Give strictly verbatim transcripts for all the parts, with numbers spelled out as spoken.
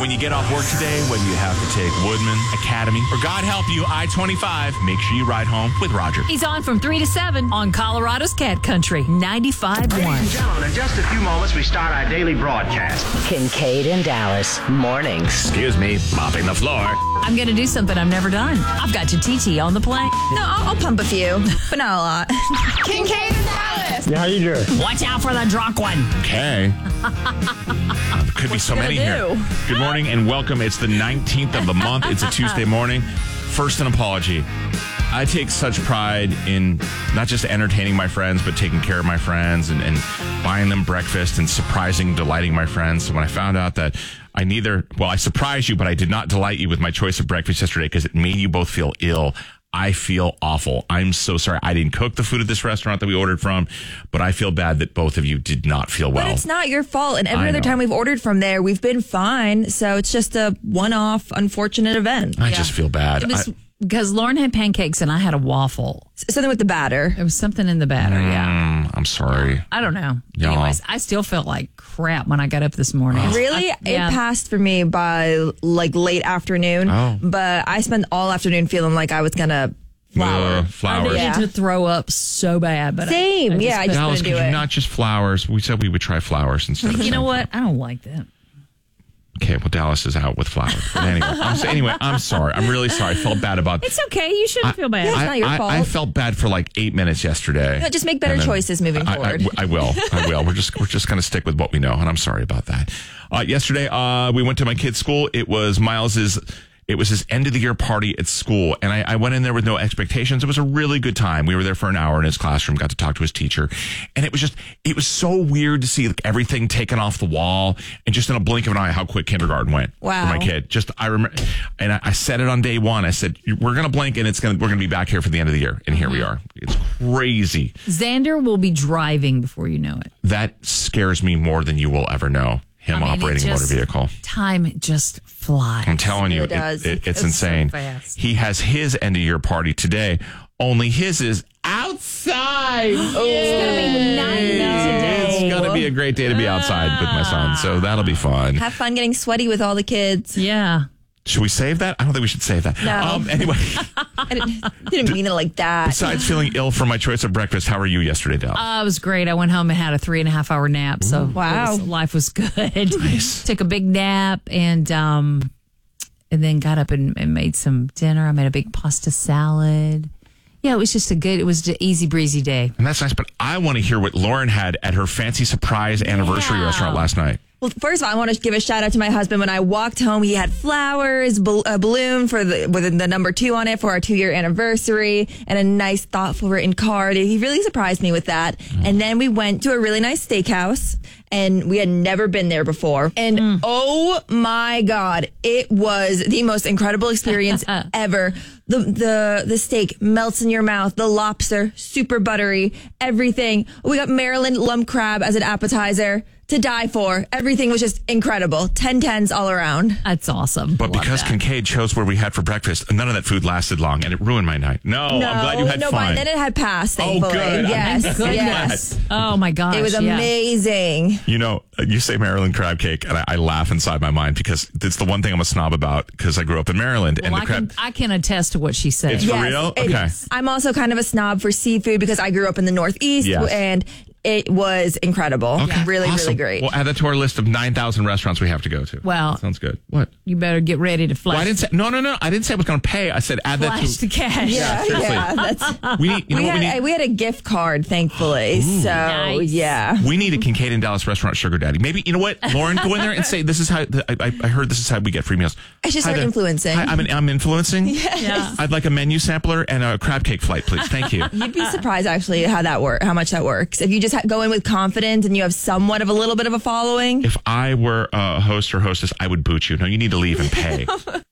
When you get off work today, whether you have to take Woodman, Academy, or God help you, I twenty-five, make sure you ride home with Roger. He's on from three to seven on Colorado's Cat Country, ninety-five point one. Ladies and gentlemen, in just a few moments, we start our daily broadcast. Kincaid and Dallas, mornings. Excuse me, mopping the floor. I'm going to do something I've never done. I've got your T T on the plane. No, I'll, I'll pump a few, but not a lot. Kincaid and Dallas. Yeah, how you doing? Watch out for the drunk one. Okay. Could be so many do? here. Good morning and welcome. It's the nineteenth of the month. It's a Tuesday morning. First, an apology. I take such pride in not just entertaining my friends, but taking care of my friends and, and buying them breakfast and surprising, delighting my friends. So when I found out that I neither, well, I surprised you, but I did not delight you with my choice of breakfast yesterday because it made you both feel ill. I feel awful. I'm so sorry. I didn't cook the food at this restaurant that we ordered from, but I feel bad that both of you did not feel well. But it's not your fault. And every I other know. time we've ordered from there, we've been fine. So it's just a one-off, unfortunate event. I just feel bad. It was I, because Lauren had pancakes and I had a waffle. Something with the batter. There was something in the batter, yeah. mm, I'm sorry. I don't know. Y'all. Anyways, I still felt like crap when I got up this morning. Really? I- yeah. It passed for me by like late afternoon. Oh. But I spent all afternoon feeling like I was going to flower. Uh, I flowers. needed Yeah. to throw up so bad, but I- Same. I, just Yeah, I just Dallas, couldn't could do you it. not just flowers? We said we would try flowers instead of You know saying- what? I don't like that. Okay, well, Dallas is out with flowers. But anyway, I'm, so- anyway, I'm sorry. I'm really sorry. I felt bad about It's okay. You shouldn't feel bad. It's I, not your I, fault. I felt bad for like eight minutes yesterday. No, just make better And then choices moving I, I- forward. I, will. I will. We're just we're just going to stick with what we know, and I'm sorry about that. Uh, yesterday, uh, we went to my kid's school. It was Miles's. It was his end of the year party at school, and I, I went in there with no expectations. It was a really good time. We were there for an hour in his classroom, got to talk to his teacher, and it was just, it was so weird to see like everything taken off the wall, and just in a blink of an eye, how quick kindergarten went Wow. for my kid. Just I remember, and I, I said it on day one. I said we're gonna blink, and it's gonna we're gonna be back here for the end of the year, and here we are. It's crazy. Xander will be driving before you know it. That scares me more than you will ever know. Him I mean, it operating a motor just- vehicle. Time just flies. I'm telling you, It does. it, it's so insane. fast. He has his end of year party today. Only his is outside. It's going to be ninety today. It's going to be a great day to be outside with my son, so that'll be fun. Have fun getting sweaty with all the kids. Yeah. Should we save that? I don't think we should save that. No. Um, anyway, I didn't, didn't mean it like that. besides feeling ill from my choice of breakfast, how are you yesterday, Dal? Uh, it was great. I went home and had a three and a half hour nap. So Wow. it was- life was good. Nice. Took a big nap and um, and then got up and, and made some dinner. I made a big pasta salad. Yeah, it was just a good, it was an easy breezy day. And that's nice, but I want to hear what Lauren had at her fancy surprise anniversary Yeah. restaurant last night. Well, first of all, I want to give a shout out to my husband. When I walked home, he had flowers, bal- a balloon for the with the number two on it for our two year anniversary, and a nice, thoughtful written card. He really surprised me with that. And then we went to a really nice steakhouse, and we had never been there before. And oh my God, it was the most incredible experience ever. The the the steak melts in your mouth. The lobster, super buttery. Everything. We got Maryland lump crab as an appetizer. To die for. Everything was just incredible. ten tens all around. That's awesome. But Love because that. Kincaid chose where we had for breakfast, none of that food lasted long, and it ruined my night. No, I'm glad you had no, fun. but then it had passed, Oh, thankfully. good. I'm Yes, glad. yes. Oh my gosh. It was yeah. amazing. You know, you say Maryland crab cake, and I, I laugh inside my mind because it's the one thing I'm a snob about because I grew up in Maryland. Well, and I the crab. can, I can attest to what she said. It's- For real? it Okay. is. I'm also kind of a snob for seafood because I grew up in the Northeast, Yes. and it was incredible. Okay, Really, awesome. really great. We'll add that to our list of nine thousand restaurants we have to go to. Well- sounds good. What? You better get ready to flash, Well, I didn't say no, no, no. I didn't say I was going to pay. I said add that flash to. the cash. yeah, seriously. yeah. That's, We need. You know we, what we had, need? we had a gift card, thankfully. so, Nice. yeah. We need a Kincaid and Dallas restaurant sugar daddy. Maybe, you know what, Lauren, go in there and say, this is how, I, I I heard this is how we get free meals. I should Hi start there. influencing. Hi, I'm, an, I'm influencing. Yeah. I'd like a menu sampler and a crab cake flight, please. Thank you. You'd be surprised, actually, how that work, how much that works. If you just ha- go in with confidence and you have somewhat of a little bit of a following. If I were a host or hostess, I would boot you. No, you need to leave and pay.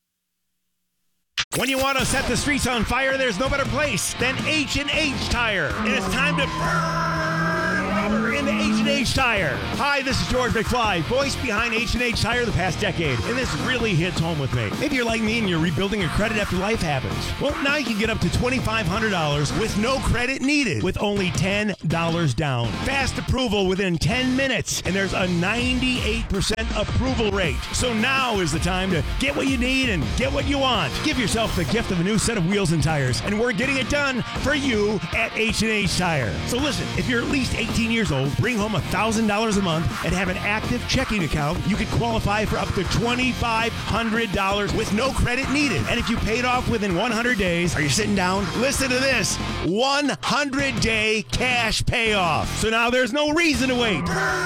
When you want to set the streets on fire, there's no better place than H and H Tire. And it's time to burn rubber into H and H Tire. Hi, this is George McFly, voice behind H and H Tire the past decade, and this really hits home with me. Maybe you're like me and you're rebuilding your credit after life happens. Well, now you can get up to twenty-five hundred dollars with no credit needed with only ten dollars down. Fast approval within ten minutes, and there's a ninety-eight percent approval rate. So now is the time to get what you need and get what you want. Give yourself the gift of a new set of wheels and tires, and we're getting it done for you at H and H Tire. So listen, if you're at least eighteen years old, bring home one thousand dollars a month, and have an active checking account, you could qualify for up to twenty-five hundred dollars with no credit needed. And if you paid off within one hundred days, are you sitting down? Listen to this, one hundred day cash payoff. So now there's no reason to wait.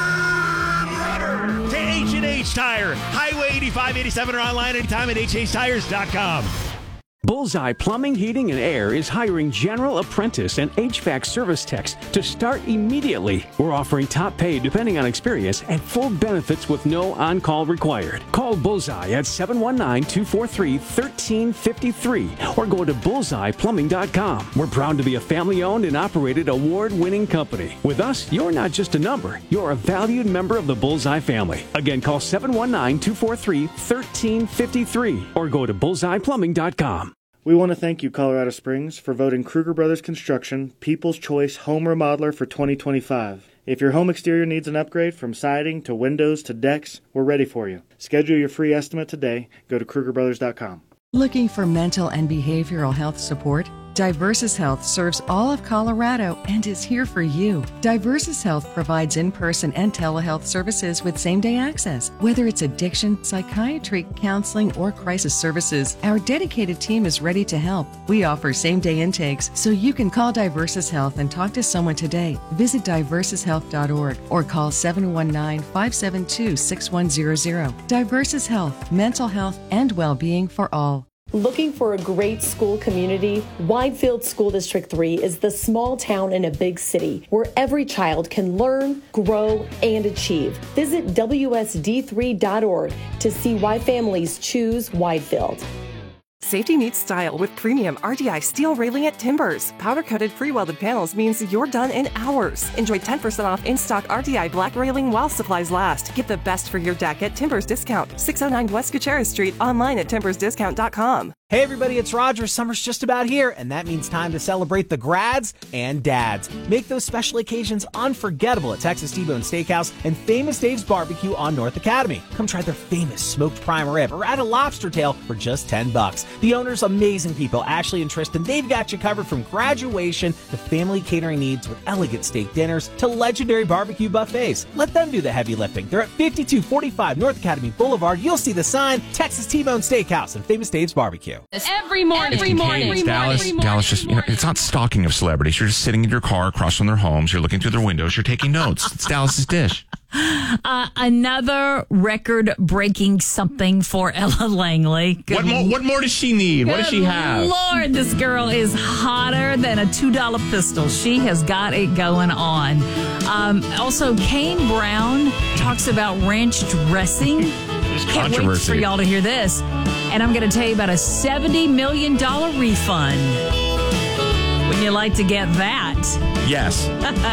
To H and H Tire, Highway eighty-five eighty-seven, or online anytime at H H tires dot com. Bullseye Plumbing, Heating, and Air is hiring general apprentice and H V A C service techs to start immediately. We're offering top pay depending on experience and full benefits with no on-call required. Call Bullseye at seven one nine, two four three, one three five three or go to bullseye plumbing dot com. We're proud to be a family-owned and operated award-winning company. With us, you're not just a number. You're a valued member of the Bullseye family. Again, call seven one nine, two four three, one three five three or go to bullseye plumbing dot com. We want to thank you, Colorado Springs, for voting Kruger Brothers Construction People's Choice Home Remodeler for twenty twenty-five. If your home exterior needs an upgrade from siding to windows to decks, we're ready for you. Schedule your free estimate today. Go to Kruger Brothers dot com. Looking for mental and behavioral health support? Diversus Health serves all of Colorado and is here for you. Diversus Health provides in-person and telehealth services with same-day access. Whether it's addiction, psychiatry, counseling, or crisis services, our dedicated team is ready to help. We offer same-day intakes, so you can call Diversus Health and talk to someone today. Visit diversus health dot org or call seven one nine, five seven two, six one zero zero. Diversus Health, mental health and well-being for all. Looking for a great school community? Widefield School District three is the small town in a big city where every child can learn, grow, and achieve. Visit W S D three dot org to see why families choose Widefield. Safety meets style with premium R D I steel railing at Timbers. Powder-coated pre-welded panels means you're done in hours. Enjoy ten percent off in-stock R D I black railing while supplies last. Get the best for your deck at Timbers Discount. six oh nine West Gutierrez Street, online at timbers discount dot com. Hey everybody, it's Roger. Summer's just about here, and that means time to celebrate the grads and dads. Make those special occasions unforgettable at Texas T-Bone Steakhouse and Famous Dave's Barbecue on North Academy. Come try their famous smoked prime rib or add a lobster tail for just ten bucks. The owners, amazing people, Ashley and Tristan, they've got you covered from graduation to family catering needs with elegant steak dinners to legendary barbecue buffets. Let them do the heavy lifting. They're at fifty-two forty-five North Academy Boulevard. You'll see the sign, Texas T-Bone Steakhouse and Famous Dave's Barbecue. Every morning, every morning, It's Dallas, every morning, Dallas. Just you know, it's not stalking of celebrities. You're just sitting in your car across from their homes. You're looking through their windows. You're taking notes. It's Dallas's dish. Uh, another record-breaking something for Ella Langley. Good What more? What more does she need? What does she have? Lord, this girl is hotter than a two dollar pistol. She has got it going on. Um, also, Kane Brown talks about ranch dressing. There's Can't wait controversy. for y'all to hear this. And I'm going to tell you about a seventy million dollars refund. Wouldn't you like to get that? Yes.